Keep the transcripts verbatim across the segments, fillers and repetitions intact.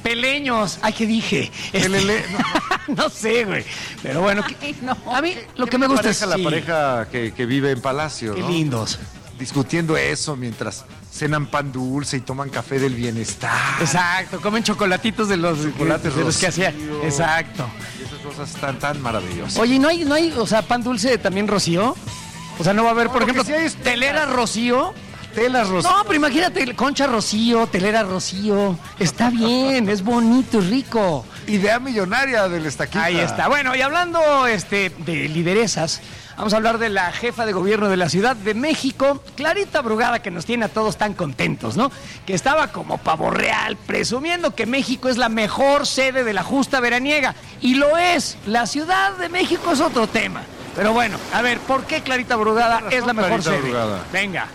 Peleños. Ay, ¿qué dije? Este... Pelele... No. no sé, güey. Pero bueno, Ay, no. a mí lo que me gusta es... la sí. pareja que, que vive en Palacio, Qué ¿no? lindos. Discutiendo eso mientras cenan pan dulce y toman café del bienestar. Exacto, comen chocolatitos de los, Chocolates de los que hacía. Rocío. Exacto. Y esas cosas tan, tan maravillosas. Oye, ¿no hay, no hay, o sea, pan dulce también Rocío? O sea, no va a haber, No, por lo que ejemplo, sí hay es- telera Rocío. Telas Rocío. No, pero imagínate, concha Rocío, telera Rocío. Está bien, es bonito y rico. Idea millonaria del Estaquita. Ahí está. Bueno, y hablando este, de lideresas, vamos a hablar de la jefa de gobierno de la Ciudad de México, Clarita Brugada, que nos tiene a todos tan contentos, ¿no? Que estaba como pavo real, presumiendo que México es la mejor sede de la justa veraniega. Y lo es. La Ciudad de México es otro tema. Pero bueno, a ver, ¿por qué Clarita Brugada Razón, es la mejor Clarita sede? Brugada. Venga.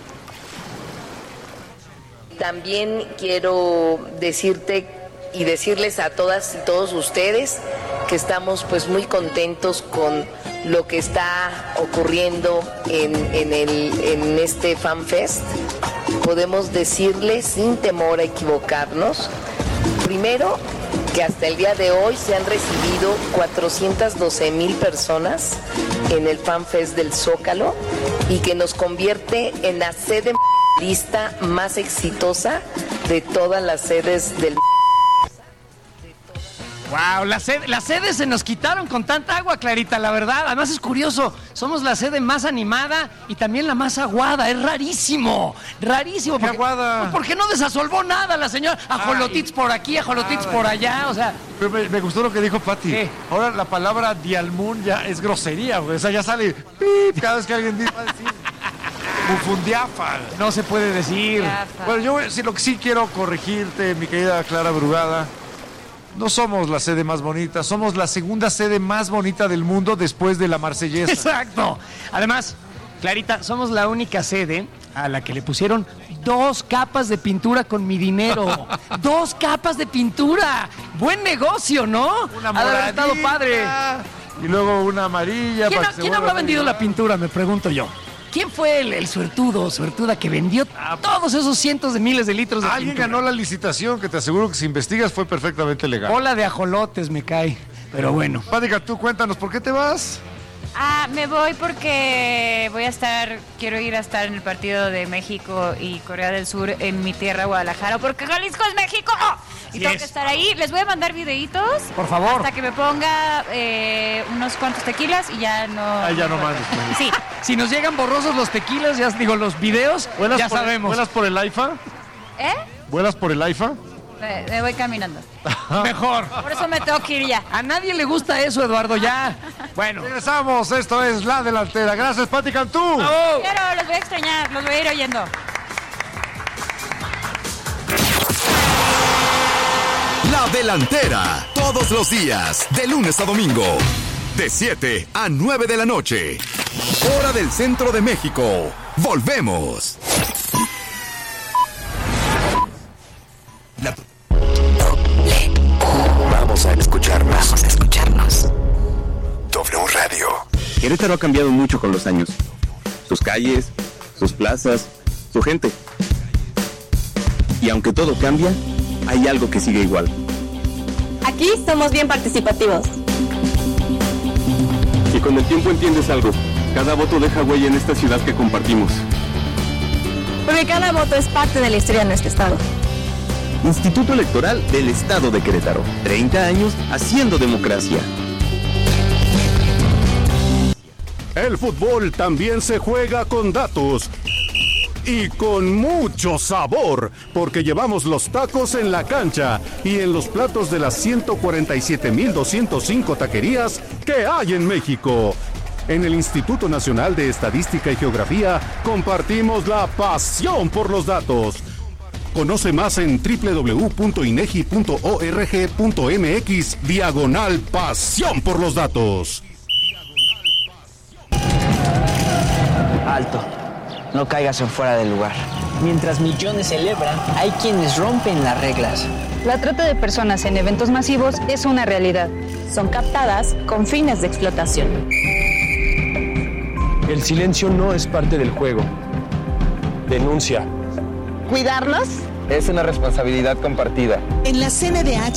También quiero decirte y decirles a todas y todos ustedes que estamos pues muy contentos con lo que está ocurriendo en, en, el, en este FanFest. Podemos decirles sin temor a equivocarnos, primero, que hasta el día de hoy se han recibido cuatrocientas doce mil personas en el FanFest del Zócalo y que nos convierte en la sede lista más exitosa de todas las sedes del... Wow, las sed, las sedes se nos quitaron con tanta agua, Clarita, la verdad. Además es curioso, somos la sede más animada y también la más aguada. Es rarísimo, rarísimo. ¿Qué porque, aguada? pues porque no desasolvó nada la señora. Ajolotits por aquí, ajolotits por allá, o sea... Pero me, me gustó lo que dijo Pati. ¿Qué? Ahora la palabra dialmún ya es grosería, güey. O sea, ya sale pip, cada vez que alguien dice, va a decir bufundiafa. No se puede decir. Bueno, yo sí, lo que sí quiero corregirte, mi querida Clara Brugada. No somos la sede más bonita, somos la segunda sede más bonita del mundo después de la Marsellesa. Exacto. Además, Clarita, somos la única sede a la que le pusieron dos capas de pintura con mi dinero. Dos capas de pintura. Buen negocio, ¿no? Una Ha de haber estado moradita, padre. y luego una amarilla. ¿Quién, para ha- que se quién vuelva habrá vendido a la pintura? Me pregunto yo. ¿Quién fue el, el suertudo, suertuda que vendió todos esos cientos de miles de litros de Alguien pintura? ganó la licitación, que te aseguro que si investigas fue perfectamente legal. Bola de ajolotes me cae. Pero bueno. Pática, tú cuéntanos, ¿por qué te vas? Ah, me voy porque voy a estar, quiero ir a estar en el partido de México y Corea del Sur en mi tierra, Guadalajara, porque Jalisco es México. Y Así tengo es. que estar ahí. Les voy a mandar videitos. Por favor. Hasta que me ponga eh, unos cuantos tequilas y ya no... Ah, ya no mandes, pues. Sí. Si nos llegan borrosos los tequilas, ya digo, los videos, ¿Vuelas ya por, sabemos. ¿Vuelas por el AIFA? ¿Eh? ¿Vuelas por el AIFA? Me, me voy caminando. Mejor. Por eso me tengo que ir ya. A nadie le gusta eso, Eduardo, ya. Bueno. Regresamos, esto es La Delantera. Gracias, Pati Cantú. ¡Bravo! Quiero, los voy a extrañar, los voy a ir oyendo. La Delantera, todos los días, de lunes a domingo, de siete a nueve de la noche. Hora del Centro de México. Volvemos. La... Vamos a escucharnos. Vamos a escucharnos. W Radio. Querétaro ha cambiado mucho con los años. Sus calles, sus plazas, su gente. Y aunque todo cambia, hay algo que sigue igual. Aquí somos bien participativos. Y con el tiempo entiendes algo. Cada voto deja huella en esta ciudad que compartimos. Porque cada voto es parte de la historia de nuestro estado. Instituto Electoral del Estado de Querétaro. treinta años haciendo democracia. El fútbol también se juega con datos. Y con mucho sabor, porque llevamos los tacos en la cancha y en los platos de las ciento cuarenta y siete mil doscientos cinco taquerías que hay en México. En el Instituto Nacional de Estadística y Geografía compartimos la pasión por los datos. Conoce más en doble u doble u doble u punto inegi punto org punto mx diagonal pasión por los datos. Alto. No caigas en fuera del lugar. Mientras millones celebran, hay quienes rompen las reglas. La trata de personas en eventos masivos es una realidad. Son captadas con fines de explotación. El silencio no es parte del juego. Denuncia. ¿Cuidarnos? Es una responsabilidad compartida. En la C N D H